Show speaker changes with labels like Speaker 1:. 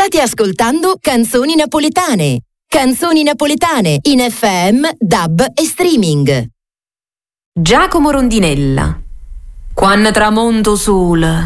Speaker 1: State ascoltando Canzoni Napoletane. Canzoni napoletane in FM, DAB e streaming.
Speaker 2: Giacomo Rondinella. Quan tramonto sul